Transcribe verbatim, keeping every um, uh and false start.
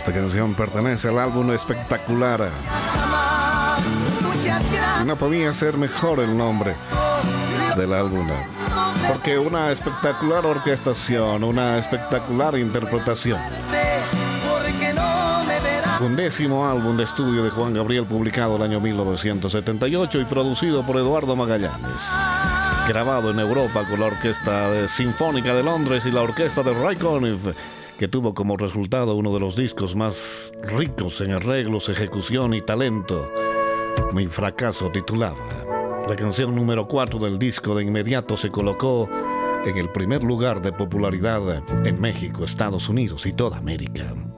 Esta canción pertenece al álbum Espectacular. Y no podía ser mejor el nombre del álbum, porque una espectacular orquestación, una espectacular interpretación. Undécimo álbum de estudio de Juan Gabriel, publicado el año mil novecientos setenta y ocho y producido por Eduardo Magallanes. Grabado en Europa con la Orquesta Sinfónica de Londres y la Orquesta de Ray Conniff, que tuvo como resultado uno de los discos más ricos en arreglos, ejecución y talento. Mi fracaso titulaba. La canción número cuatro del disco de inmediato se colocó en el primer lugar de popularidad en México, Estados Unidos y toda América.